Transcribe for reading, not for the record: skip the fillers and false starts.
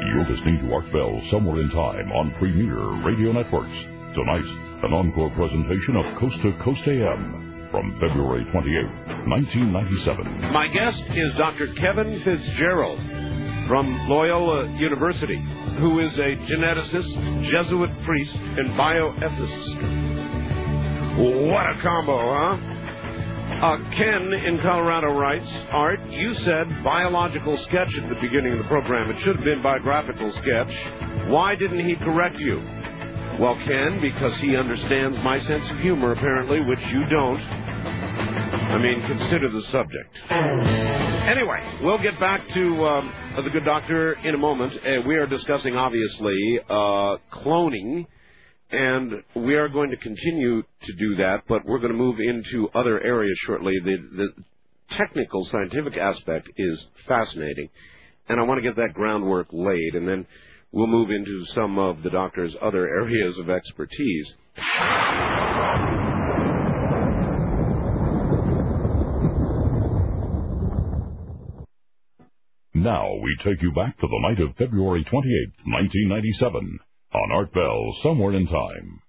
You're listening to Art Bell Somewhere in Time on Premier Radio Networks. Tonight, an encore presentation of Coast to Coast AM from February 28, 1997. My guest is Dr. Kevin Fitzgerald from Loyola University, who is a geneticist, Jesuit priest, and bioethicist. What a combo, huh? Ken in Colorado writes, Art, you said biological sketch at the beginning of the program. It should have been biographical sketch. Why didn't he correct you? Well, Ken, because he understands my sense of humor, apparently, which you don't. I mean, consider the subject. Anyway, we'll get back to the good doctor in a moment. We are discussing, obviously, cloning. And we are going to continue to do that, but we're going to move into other areas shortly. The technical, scientific aspect is fascinating, and I want to get that groundwork laid, and then we'll move into some of the doctor's other areas of expertise. Now we take you back to the night of February 28, 1997. On Art Bell, Somewhere in Time.